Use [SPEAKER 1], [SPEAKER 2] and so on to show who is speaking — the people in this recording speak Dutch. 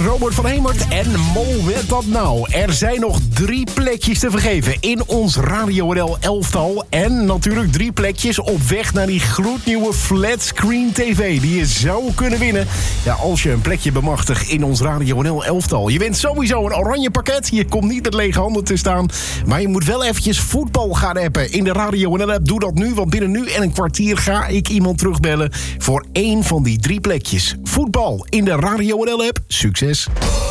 [SPEAKER 1] Robert van Hemert en Mol met dat nou. Er zijn nog 3 plekjes te vergeven in ons Radio NL elftal. En natuurlijk 3 plekjes op weg naar die gloednieuwe flatscreen TV die je zou kunnen winnen. Ja, als je een plekje bemachtigt in ons Radio NL elftal. Je wint sowieso een oranje pakket. Je komt niet met lege handen te staan. Maar je moet wel eventjes voetbal gaan appen in de Radio NL app. Doe dat nu, want binnen nu en een kwartier ga ik iemand terugbellen voor 1 van die 3 plekjes. Voetbal in de Radio NL app. Succes!